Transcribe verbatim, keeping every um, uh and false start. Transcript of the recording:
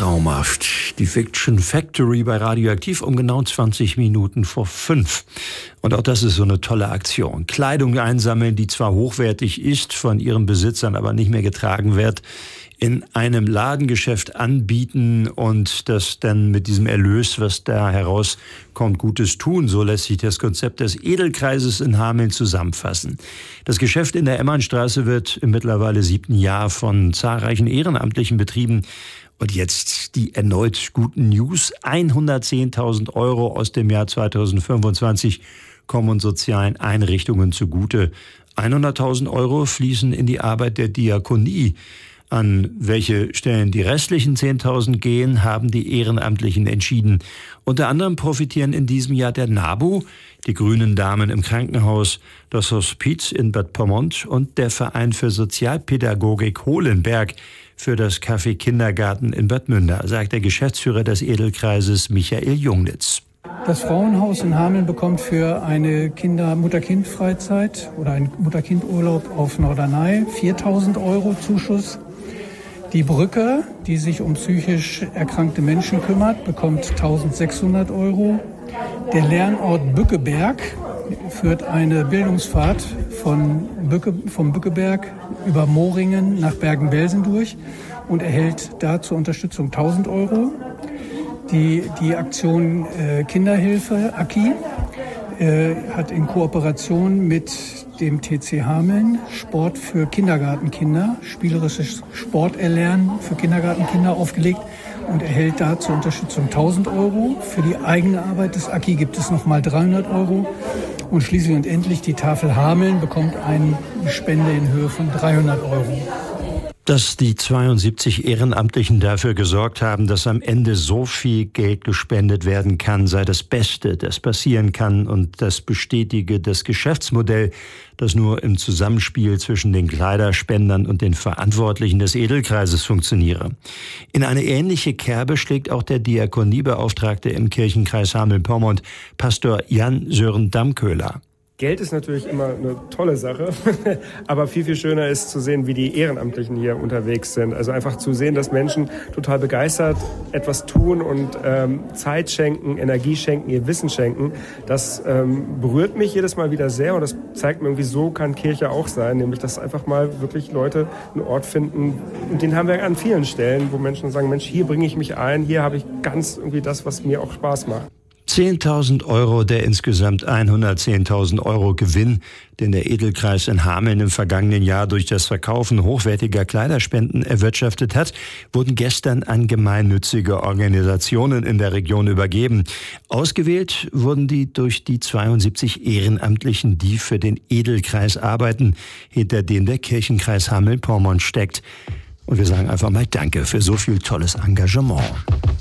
Traumhaft. Die Fiction Factory bei Radioaktiv um genau zwanzig Minuten vor fünf. Und auch das ist so eine tolle Aktion. Kleidung einsammeln, die zwar hochwertig ist, von ihren Besitzern aber nicht mehr getragen wird, in einem Ladengeschäft anbieten und das dann mit diesem Erlös, was da herauskommt, Gutes tun. So lässt sich das Konzept des Edelkreises in Hameln zusammenfassen. Das Geschäft in der Emmernstraße wird im mittlerweile siebten Jahr von zahlreichen Ehrenamtlichen betrieben. Und jetzt die erneut guten News. hundertzehntausend Euro aus dem Jahr zweitausendfünfundzwanzig kommen sozialen Einrichtungen zugute. hunderttausend Euro fließen in die Arbeit der Diakonie. An welche Stellen die restlichen zehntausend gehen, haben die Ehrenamtlichen entschieden. Unter anderem profitieren in diesem Jahr der NABU, die Grünen Damen im Krankenhaus, das Hospiz in Bad Pyrmont und der Verein für Sozialpädagogik Hohlenberg für das Café Kindergarten in Bad Münder, sagt der Geschäftsführer des Edelkreises Michael Jungnitz. Das Frauenhaus in Hameln bekommt für eine Kinder-, Mutter-Kind-Freizeit oder einen Mutter-Kind-Urlaub auf Norderney viertausend Euro Zuschuss. Die Brücke, die sich um psychisch erkrankte Menschen kümmert, bekommt eintausendsechshundert Euro. Der Lernort Bückeberg führt eine Bildungsfahrt von Bücke, vom Bückeberg über Moringen nach Bergen-Belsen durch und erhält da zur Unterstützung tausend Euro. Die, die Aktion äh, Kinderhilfe, A K I, äh, hat in Kooperation mit dem T C Hameln Sport für Kindergartenkinder, spielerisches Sporterlernen für Kindergartenkinder aufgelegt und erhält da zur Unterstützung tausend Euro. Für die eigene Arbeit des A K I gibt es nochmal dreihundert Euro. Und schließlich und endlich die Tafel Hameln bekommt eine Spende in Höhe von dreihundert Euro. Dass die zweiundsiebzig Ehrenamtlichen dafür gesorgt haben, dass am Ende so viel Geld gespendet werden kann, sei das Beste, das passieren kann, und das bestätige das Geschäftsmodell, das nur im Zusammenspiel zwischen den Kleiderspendern und den Verantwortlichen des Edelkreises funktioniere. In eine ähnliche Kerbe schlägt auch der Diakoniebeauftragte im Kirchenkreis Hameln-Pyrmont, Pastor Jan Sören Damköhler. Geld ist natürlich immer eine tolle Sache, aber viel, viel schöner ist zu sehen, wie die Ehrenamtlichen hier unterwegs sind. Also einfach zu sehen, dass Menschen total begeistert etwas tun und ähm, Zeit schenken, Energie schenken, ihr Wissen schenken. Das ähm, berührt mich jedes Mal wieder sehr und das zeigt mir irgendwie, so kann Kirche auch sein, nämlich dass einfach mal wirklich Leute einen Ort finden, und den haben wir an vielen Stellen, wo Menschen sagen, Mensch, hier bringe ich mich ein, hier habe ich ganz irgendwie das, was mir auch Spaß macht. zehntausend Euro der insgesamt hundertzehntausend Euro Gewinn, den der Edelkreis in Hameln im vergangenen Jahr durch das Verkaufen hochwertiger Kleiderspenden erwirtschaftet hat, wurden gestern an gemeinnützige Organisationen in der Region übergeben. Ausgewählt wurden die durch die zweiundsiebzig Ehrenamtlichen, die für den Edelkreis arbeiten, hinter dem der Kirchenkreis Hameln-Pyrmont steckt. Und wir sagen einfach mal Danke für so viel tolles Engagement.